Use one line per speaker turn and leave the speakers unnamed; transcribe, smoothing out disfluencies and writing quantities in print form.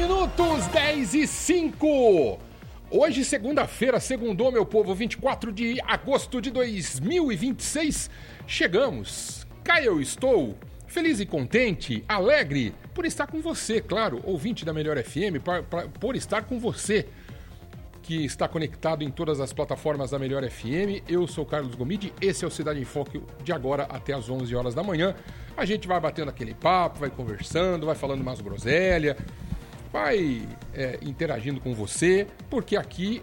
minutos, 10:05. Hoje, segunda-feira, segundou, meu povo, 24 de agosto de 2026. Chegamos. Cá eu estou, feliz e contente, alegre, por estar com você, claro, ouvinte da Melhor FM, por estar com você, que está conectado em todas as plataformas da Melhor FM. Eu sou Carlos Gomide, esse é o Cidade em Foco de agora até as 11 horas da manhã. A gente vai batendo aquele papo, vai conversando, vai falando umas groselhas, vai interagindo com você, porque aqui